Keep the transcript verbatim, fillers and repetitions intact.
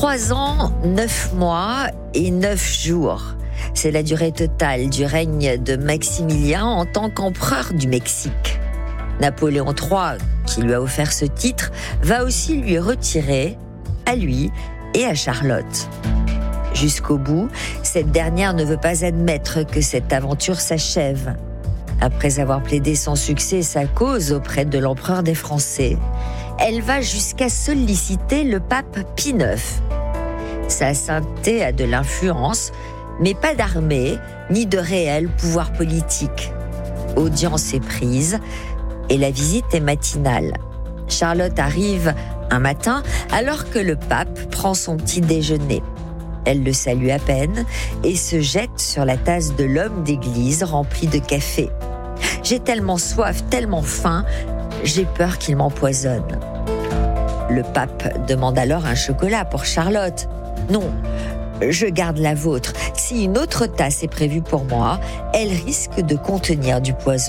Trois ans, neuf mois et neuf jours. C'est la durée totale du règne de Maximilien en tant qu'empereur du Mexique. Napoléon trois, qui lui a offert ce titre, va aussi lui retirer, à lui et à Charlotte. Jusqu'au bout, cette dernière ne veut pas admettre que cette aventure s'achève. Après avoir plaidé sans succès sa cause auprès de l'empereur des Français, elle va jusqu'à solliciter le pape Pie neuf. Sa sainteté a de l'influence, mais pas d'armée ni de réel pouvoir politique. Audience est prise et la visite est matinale. Charlotte arrive un matin alors que le pape prend son petit déjeuner. Elle le salue à peine et se jette sur la tasse de l'homme d'église remplie de café. « J'ai tellement soif, tellement faim, j'ai peur qu'il m'empoisonne. » Le pape demande alors un chocolat pour Charlotte. « Non, je garde la vôtre. Si une autre tasse est prévue pour moi, elle risque de contenir du poison. »